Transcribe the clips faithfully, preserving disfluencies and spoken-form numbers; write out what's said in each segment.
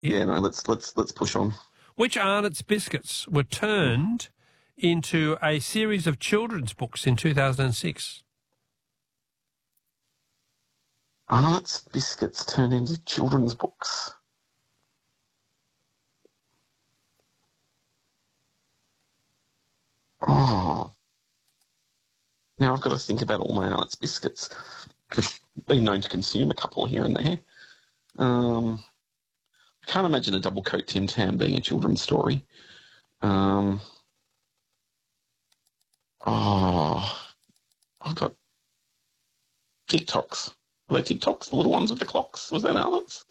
Yeah, yeah no, let's let's let's push on. Which Arnott's biscuits were turned into a series of children's books in two thousand six? Arnott's biscuits turned into children's books. Oh. Now I've got to think about all my Arnott's biscuits. I've been known to consume a couple here and there. Um, I can't imagine a double coat Tim Tam being a children's story. Um, oh, I've got TikToks. Are they TikToks, the little ones with the clocks? Was that Arnott's?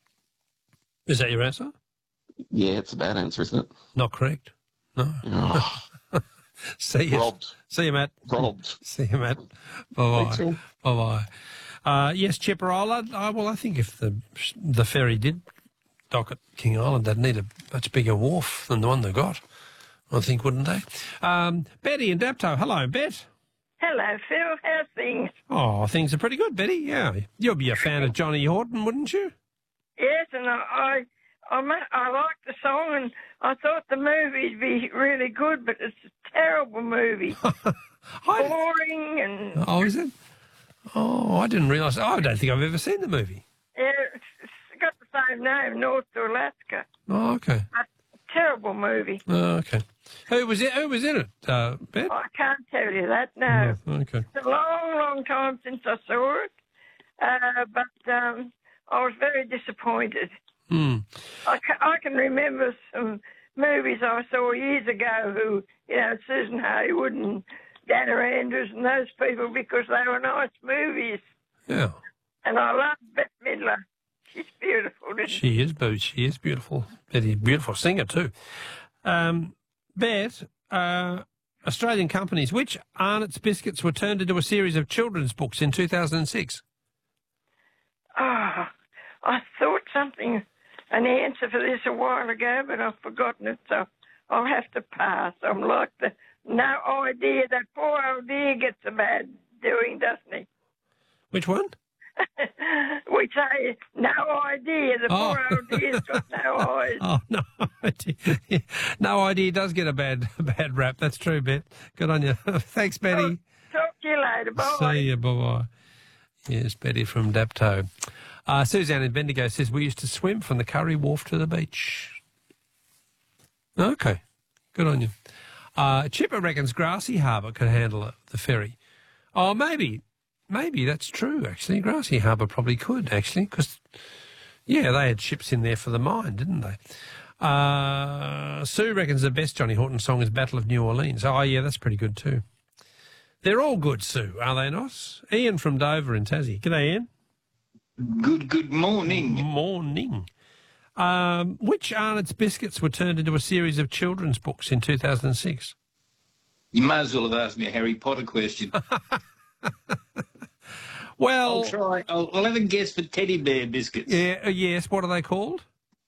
Is that your answer? Yeah, it's a bad answer, isn't it? Not correct. No. Oh. See you. Robbed. See you, Matt. Robbed. See you, Matt. Bye-bye. Bye-bye. Uh, yes, Chipperola. Uh, well, I think if the the ferry did dock at King Island, they'd need a much bigger wharf than the one they got, I think, wouldn't they? Um, Betty in Dapto. Hello, Bet. Hello, Phil. How's things? Oh, things are pretty good, Betty. Yeah. You'll be a fan of Johnny Horton, wouldn't you? Yes, and I, I, I, ma- I liked the song, and I thought the movie'd be really good, but it's a terrible movie. Boring and... Oh, is it? Oh, I didn't realise. Oh, I don't think I've ever seen the movie. Yeah, it's, it's got the same name, North to Alaska. Oh, okay. A terrible movie. Oh, okay. Who was it? Who was in it, uh, Bet? I can't tell you that, no. Oh, okay. It's a long, long time since I saw it, uh, but um, I was very disappointed. Hmm. I, ca- I can remember some movies I saw years ago who, you know, Susan Haywood and Dana Andrews and those people, because they were nice movies. Yeah. And I love Bette Midler. She's beautiful, isn't she? She is, Boo. She is beautiful. Betty, beautiful singer too. Um, Bet, uh, Australian companies, which Arnott's biscuits were turned into a series of children's books in two thousand six? Oh, I thought something, an answer for this a while ago, but I've forgotten it, so I'll have to pass. I'm like the no idea. That poor old dear gets a bad doing, doesn't he? Which one? We say no idea. The Oh. poor old dear's got no eyes. Oh, no idea. No idea does get a bad a bad rap. That's true, Bet. Good on you. Thanks, Betty. Talk to you later. Bye. See you. Bye-bye. Yes, Betty from Dapto. Uh, Suzanne in Bendigo says, we used to swim from the Curry Wharf to the beach. Okay. Good on you. Uh, Chipper reckons Grassy Harbour could handle it, the ferry. Oh, maybe. Maybe that's true, actually. Grassy Harbour probably could, actually, because, yeah, they had ships in there for the mine, didn't they? Uh, Sue reckons the best Johnny Horton song is Battle of New Orleans. Oh, yeah, that's pretty good too. They're all good, Sue, are they not? Ian from Dover in Tassie. G'day, Ian. Good, good morning. Morning. Um, which Arnott's biscuits were turned into a series of children's books in two thousand six? You might as well have asked me a Harry Potter question. Well, I'll try. I'll, I'll have a guess for teddy bear biscuits. Yeah, uh, yes. What are they called?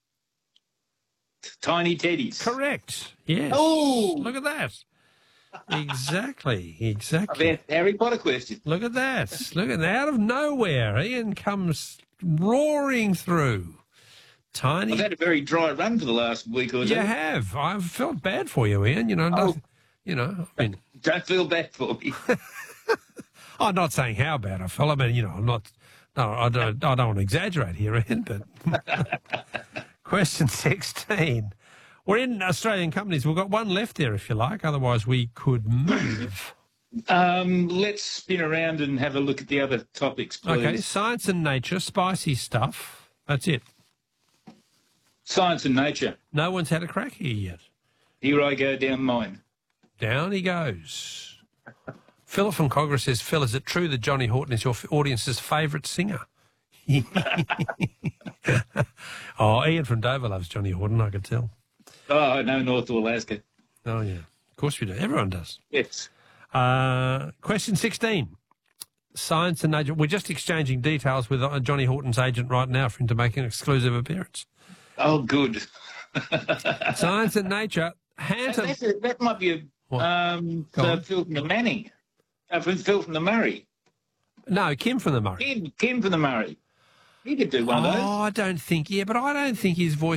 Tiny teddies. Correct. Yes. Oh! Look at that. Exactly. I've Exactly. asked Harry Potter question. Look at that. Look at that. Out of nowhere, Ian comes roaring through. Tiny. I've had a very dry run for the last week or two. You have. I've felt bad for you, Ian. You know. Oh. nothing- You know. I mean, Don't feel bad for me. I'm not saying how bad I felt. I mean, you know, I'm not. No, I don't. I don't want to exaggerate here, Ian. But question sixteen. We're in Australian companies. We've got one left there, if you like. Otherwise, we could move. Um, let's spin around and have a look at the other topics, please. Okay. Science and nature, spicy stuff. That's it. Science and nature. No one's had a crack here yet. Here I go down mine. Down he goes. Philip from Cogra says, Phil, is it true that Johnny Horton is your f- audience's favourite singer? Oh, Ian from Dover loves Johnny Horton, I could tell. Oh, I know North Alaska. Oh, yeah. Of course we do. Everyone does. Yes. Uh, question sixteen. Science and nature. We're just exchanging details with uh, Johnny Horton's agent right now for him to make an exclusive appearance. Oh, good. Science and nature. Hanton. That's a, that might be a What? um, Go uh, on. Phil from the Manning. Uh, from Phil from the Murray. No, Kim from the Murray. Kim, Kim from the Murray. He could do one of those. Oh, I don't think, yeah, but I don't think his voice